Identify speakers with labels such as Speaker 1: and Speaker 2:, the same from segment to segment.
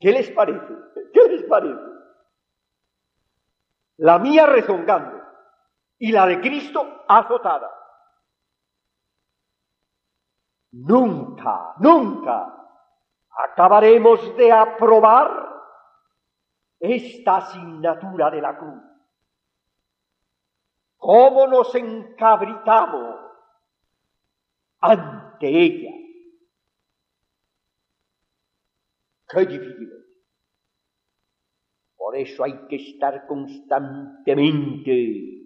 Speaker 1: ¿Qué les parece? ¿Qué les parece? La mía rezongando y la de Cristo azotada. Nunca, nunca acabaremos de aprobar esta asignatura de la cruz. ¿Cómo nos encabritamos ante ella? ¡Qué difícil es! Por eso hay que estar constantemente,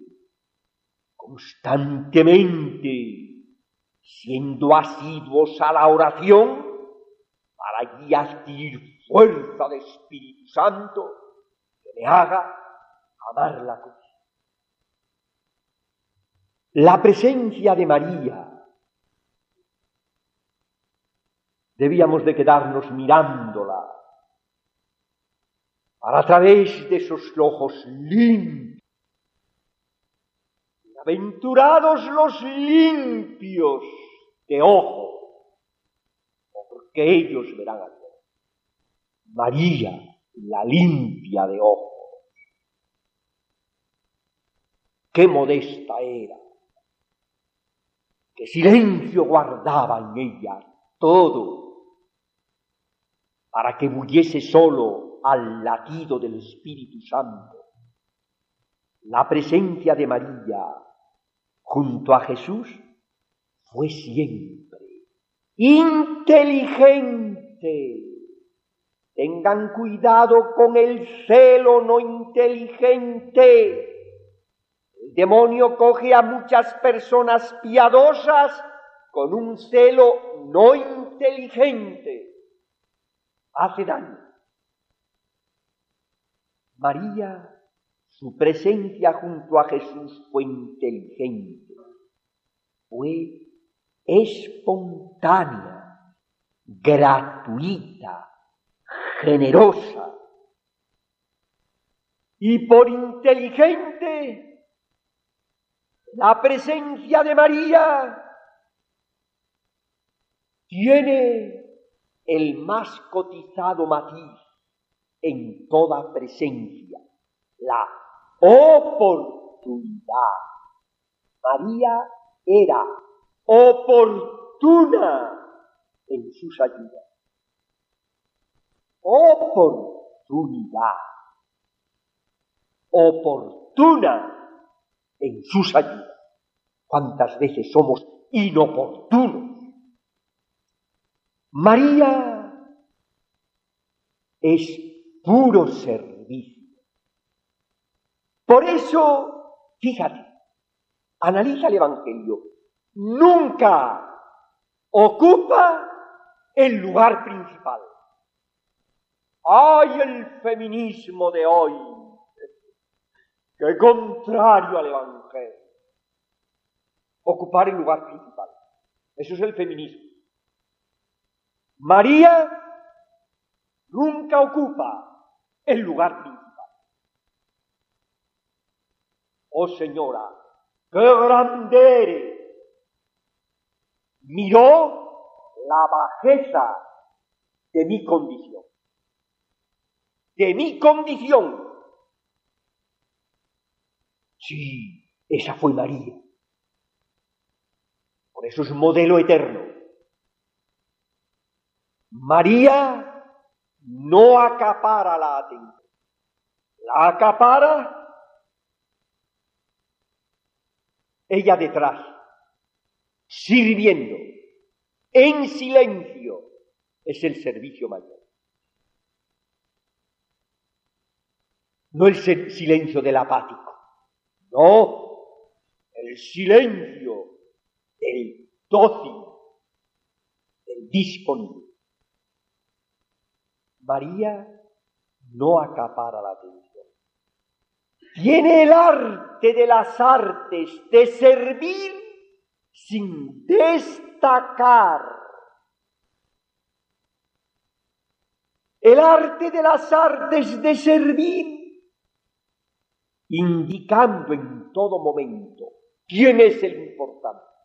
Speaker 1: siendo asiduos a la oración, para allí adquirir fuerza de Espíritu Santo que me haga amar la cruz. La presencia de María, debíamos de quedarnos mirándola para a través de esos ojos limpios. Aventurados los limpios de ojo, porque ellos verán a Dios. María, la limpia de ojos. Qué modesta era. Qué silencio guardaba en ella todo, para que huyese solo al latido del Espíritu Santo. La presencia de María junto a Jesús fue siempre inteligente. Tengan cuidado con el celo no inteligente. El demonio coge a muchas personas piadosas con un celo no inteligente. Hace daño. María, su presencia junto a Jesús fue inteligente, fue espontánea, gratuita, generosa. Y por inteligente, la presencia de María tiene el más cotizado matiz en toda presencia, la oportunidad. María era oportuna en sus ayudas. Oportunidad. Oportuna en sus ayudas. ¿Cuántas veces somos inoportunos? María es puro servicio. Por eso, fíjate, analiza el Evangelio. Nunca ocupa el lugar principal. ¡Ay, el feminismo de hoy! ¡Qué contrario al Evangelio! Ocupar el lugar principal. Eso es el feminismo. María nunca ocupa el lugar principal. Oh Señora, qué grande eres. Miró la bajeza de mi condición. De mi condición. Sí, esa fue María. Por eso es modelo eterno. María no acapara la atención. La acapara ella detrás, sirviendo, en silencio, es el servicio mayor. No el silencio del apático, no, el silencio del dócil, del disponible. María no acapara la atención. Tiene el arte de las artes de servir sin destacar. El arte de las artes de servir, indicando en todo momento quién es el importante.